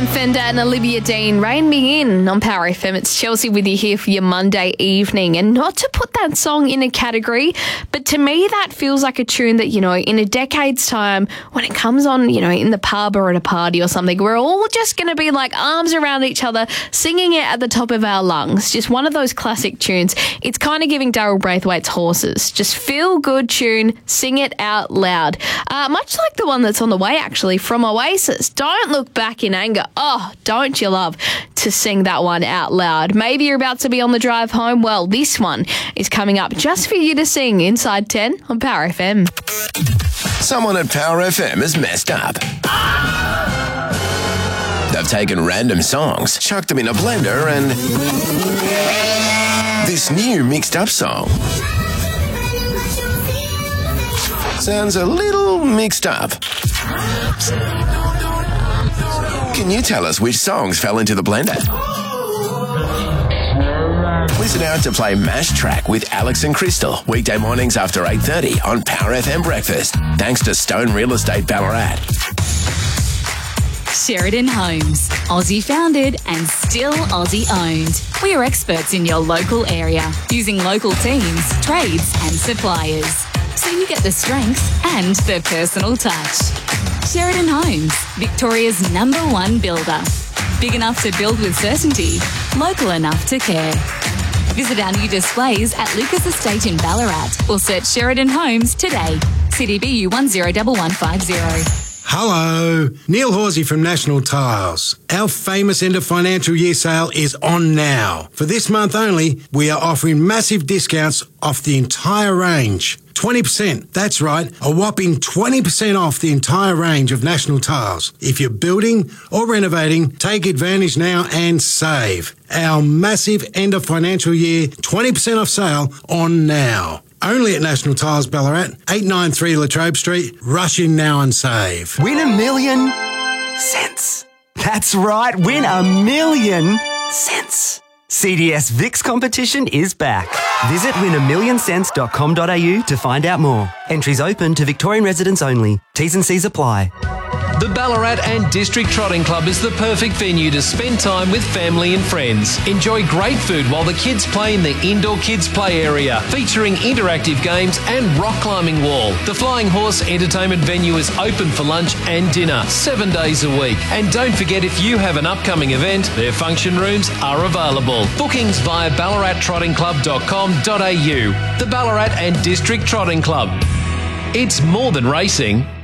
Ben Fender and Olivia Dean, Rein Me In on Power FM. It's Chelsea with you here for your Monday evening. And not to put that song in a category, but to me that feels like a tune that, in a decade's time, when it comes on, in the pub or at a party or something, we're all just going to be like arms around each other, singing it at the top of our lungs. Just one of those classic tunes. It's kind of giving Daryl Braithwaite's Horses. Just feel good tune, sing it out loud. Much like the one that's on the way, actually, from Oasis. Don't look back in anger. Oh, don't you love to sing that one out loud? Maybe you're about to be on the drive home. Well, this one is coming up just for you to sing inside 10 on Power FM. Someone at Power FM has messed up. They've taken random songs, chucked them in a blender, and this new mixed up song sounds a little mixed up. Can you tell us which songs fell into the blender? Listen out to play Mash Track with Alex and Crystal, weekday mornings after 8:30 on Power FM Breakfast, thanks to Stone Real Estate Ballarat. Sheridan Homes, Aussie founded and still Aussie owned. We are experts in your local area, using local teams, trades and suppliers, so you get the strength and the personal touch. Sheridan Homes, Victoria's #1 builder. Big enough to build with certainty, local enough to care. Visit our new displays at Lucas Estate in Ballarat or search Sheridan Homes today. CDBU 101150. Hello, Neil Horsey from National Tiles. Our famous end of financial year sale is on now. For this month only, we are offering massive discounts off the entire range. 20%, that's right, a whopping 20% off the entire range of National Tiles. If you're building or renovating, take advantage now and save. Our massive end of financial year 20% off sale on now. Only at National Tiles Ballarat, 893 Latrobe Street. Rush in now and save. Win $1 million cents. That's right, win $1 million cents. CDS VIX competition is back. Visit win1millioncents.com.au to find out more. Entries open to Victorian residents only. T's and C's apply. The Ballarat and District Trotting Club is the perfect venue to spend time with family and friends. Enjoy great food while the kids play in the indoor kids play area, featuring interactive games and rock climbing wall. The Flying Horse entertainment venue is open for lunch and dinner 7 days a week. And don't forget, if you have an upcoming event, their function rooms are available. Bookings via ballarattrottingclub.com.au. The Ballarat and District Trotting Club. It's more than racing.